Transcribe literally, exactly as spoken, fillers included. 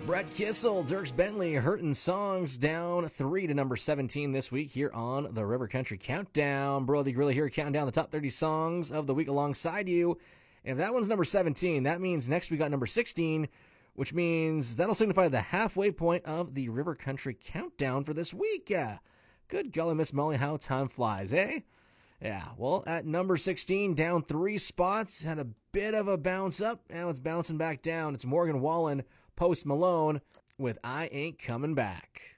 Brett Kissel, Dierks Bentley, Hurtin' Songs, down three to number seventeen this week here on the River Country Countdown. Brody Gorilla here counting down the top thirty songs of the week alongside you. And if that one's number seventeen, that means next we got number sixteen, which means that'll signify the halfway point of the River Country Countdown for this week. Yeah. Good golly, Miss Molly, how time flies, eh? Yeah, well, at number sixteen, down three spots, had a bit of a bounce up. Now it's bouncing back down. It's Morgan Wallen, Post Malone with I Ain't Coming Back.